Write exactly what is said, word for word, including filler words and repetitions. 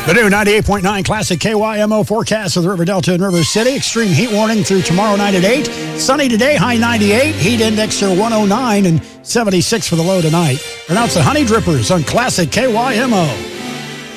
The new ninety-eight point nine Classic K Y M O forecast of the River Delta and River City. Extreme heat warning through tomorrow night at eight. Sunny today, high ninety-eight. Heat index here one oh nine and seventy-six for the low tonight. Pronounce the Honey Drippers on Classic K Y M O.